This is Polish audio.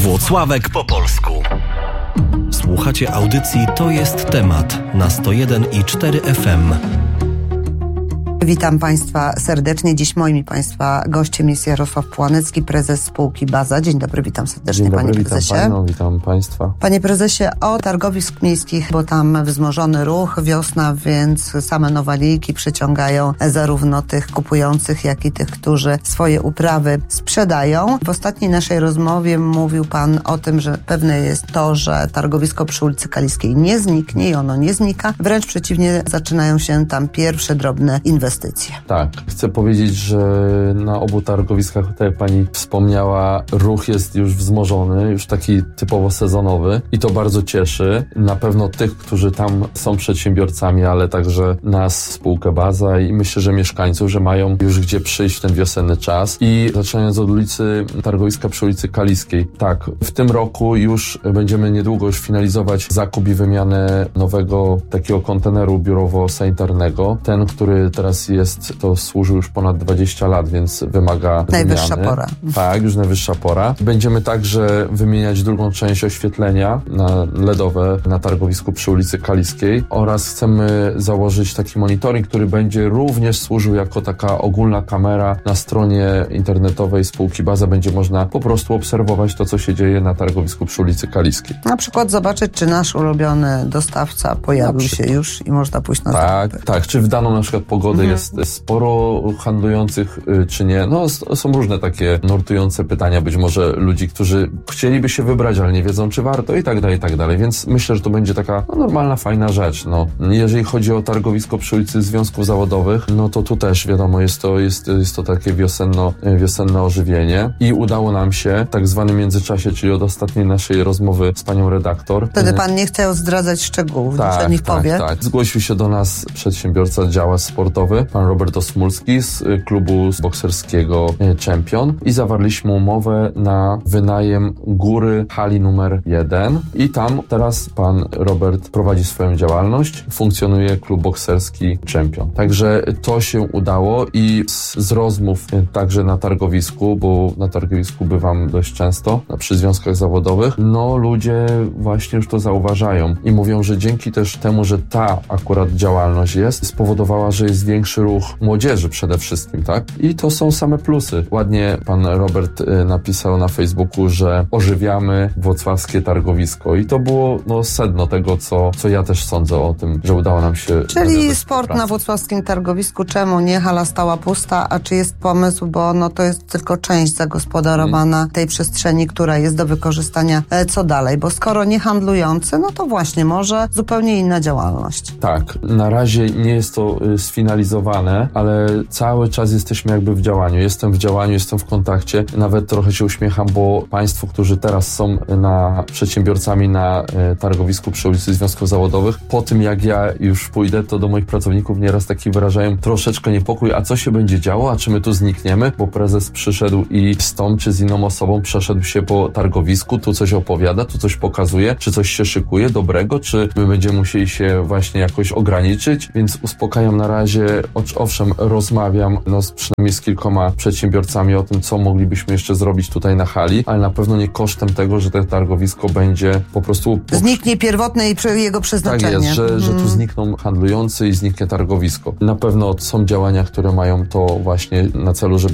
Włocławek po polsku. Słuchacie audycji To jest temat na 101,4 FM. Witam Państwa serdecznie. Dziś moim i Państwa gościem jest Jarosław Połanecki, prezes spółki Baza. Dzień dobry, witam serdecznie. Dzień dobry, panie prezesie. Witam Panią, witam Państwa. Panie prezesie, o targowisk miejskich, bo tam wzmożony ruch, wiosna, więc same nowaliki przyciągają zarówno tych kupujących, jak i tych, którzy swoje uprawy sprzedają. W ostatniej naszej rozmowie mówił Pan o tym, że pewne jest to, że targowisko przy ulicy Kaliskiej nie zniknie i ono nie znika. Wręcz przeciwnie, zaczynają się tam pierwsze drobne inwestycje. Tak, chcę powiedzieć, że na obu targowiskach, tak jak Pani wspomniała, ruch jest już wzmożony, już taki typowo sezonowy i to bardzo cieszy. Na pewno tych, którzy tam są przedsiębiorcami, ale także nas, spółkę Baza i myślę, że mieszkańców, że mają już gdzie przyjść w ten wiosenny czas. I zaczynając od targowiska przy ulicy Kaliskiej. Tak, w tym roku już będziemy niedługo już finalizować zakup i wymianę nowego takiego konteneru biurowo-sanitarnego. Ten, który teraz jest, to służył już ponad 20 lat, więc wymaga najwyższa wymiany. Pora. Tak, już najwyższa pora. Będziemy także wymieniać drugą część oświetlenia na LEDowe na targowisku przy ulicy Kaliskiej oraz chcemy założyć taki monitoring, który będzie również służył jako taka ogólna kamera na stronie internetowej spółki Baza. Będzie można po prostu obserwować to, co się dzieje na targowisku przy ulicy Kaliskiej. Na przykład zobaczyć, czy nasz ulubiony dostawca pojawił się już i można pójść na zakupy. Tak, czy w daną na przykład pogodę jest sporo handlujących, czy nie. No, są różne takie nurtujące pytania, być może ludzi, którzy chcieliby się wybrać, ale nie wiedzą, czy warto i tak dalej. Więc myślę, że to będzie taka normalna, fajna rzecz. No, jeżeli chodzi o targowisko przy ulicy Związków Zawodowych, no to tu też wiadomo, jest to takie wiosenne ożywienie i udało nam się w tak zwanym międzyczasie, czyli od ostatniej naszej rozmowy z panią redaktor. Wtedy Pan nie chciał zdradzać szczegółów, że niech powie. Tak. Zgłosił się do nas przedsiębiorca działa sportowy, pan Robert Osmulski z klubu bokserskiego Champion i zawarliśmy umowę na wynajem góry hali numer 1 i tam teraz pan Robert prowadzi swoją działalność, funkcjonuje klub bokserski Champion. Także to się udało i z rozmów także na targowisku, bo na targowisku bywam dość często, przy związkach zawodowych, no ludzie właśnie już to zauważają i mówią, że dzięki też temu, że ta akurat działalność spowodowała, że jest większy ruch młodzieży przede wszystkim, tak? I to są same plusy. Ładnie pan Robert napisał na Facebooku, że ożywiamy włocławskie targowisko i to było sedno tego, co ja też sądzę o tym, że udało nam się... Czyli sport na włocławskim targowisku, czemu nie? Hala stała pusta, a czy jest pomysł, bo to jest tylko część zagospodarowana tej przestrzeni, która jest do wykorzystania, co dalej? Bo skoro nie handlujący, no to właśnie może zupełnie inna działalność. Tak, na razie nie jest to sfinalizowane, ale cały czas jesteśmy jakby w działaniu. Jestem w działaniu, jestem w kontakcie. Nawet trochę się uśmiecham, bo państwo, którzy teraz są przedsiębiorcami na targowisku przy ulicy Związków Zawodowych, po tym jak ja już pójdę, to do moich pracowników nieraz taki wyrażają troszeczkę niepokój, a co się będzie działo, a czy my tu znikniemy? Bo prezes przyszedł i z tą czy z inną osobą przeszedł się po targowisku, tu coś opowiada, tu coś pokazuje, czy coś się szykuje dobrego, czy my będziemy musieli się właśnie jakoś ograniczyć, więc uspokajam na razie, owszem, rozmawiam przynajmniej z kilkoma przedsiębiorcami o tym, co moglibyśmy jeszcze zrobić tutaj na hali, ale na pewno nie kosztem tego, że to targowisko będzie po prostu... Zniknie pierwotne i jego przeznaczenie. Tak jest, że tu znikną handlujący i zniknie targowisko. Na pewno są działania, które mają to właśnie na celu, żeby